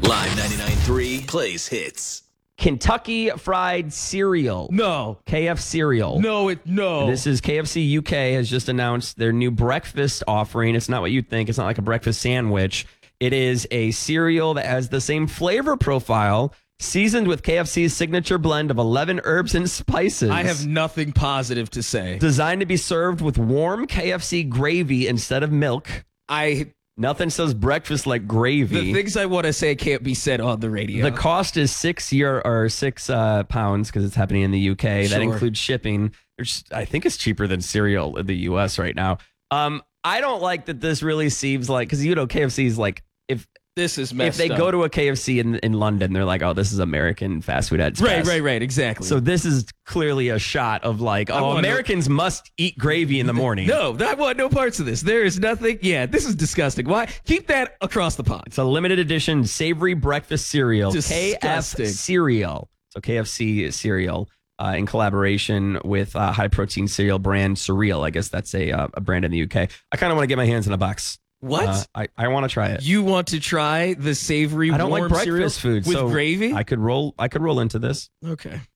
Live 99.3 plays hits. Kentucky Fried Cereal. No. KF Cereal. No. This is KFC UK has just announced their new breakfast offering. It's not what you'd think. It's not like a breakfast sandwich. It is a cereal that has the same flavor profile, seasoned with KFC's signature blend of 11 herbs and spices. I have nothing positive to say. Designed to be served with warm KFC gravy instead of milk. Nothing says breakfast like gravy. The things I want to say can't be said on the radio. The cost is £6 because it's happening in the UK. That Sure. includes shipping. I think it's cheaper than cereal in the US right now. I don't like that this really seems like, because KFC is like, This is if messed they up. go to a KFC in London, they're like, oh, this is American fast food at its best. Right, exactly. So this is clearly a shot of like, Americans must eat gravy in the morning. No, I want no parts of this. There is nothing. Yeah, this is disgusting. Why? Keep that across the pond. It's a limited edition savory breakfast cereal. Disgusting. KF Cereal. So KFC cereal in collaboration with high protein cereal brand Surreal. I guess that's a brand in the UK. I kind of want to get my hands in a box. What? I want to try it. You want to try the savory I don't like warm cereal breakfast food with so gravy? I could roll into this. Okay.